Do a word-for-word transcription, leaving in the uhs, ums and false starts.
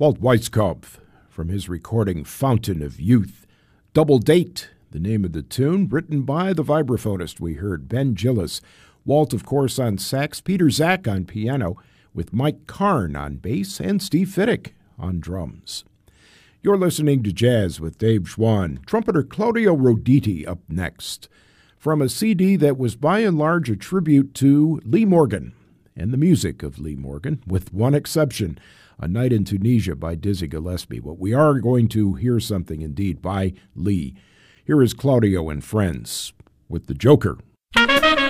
Walt Weiskopf, from his recording Fountain of Youth. Double Date, the name of the tune, written by the vibraphonist we heard, Ben Gillis. Walt, of course, on sax, Peter Zach on piano, with Mike Karn on bass, and Steve Fiddick on drums. You're listening to Jazz with Dave Schwann. Trumpeter Claudio Roditi up next, from a C D that was by and large a tribute to Lee Morgan and the music of Lee Morgan, with one exception, A Night in Tunisia by Dizzy Gillespie. But we are going to hear something indeed by Lee. Here is Claudio and Friends with the Joker.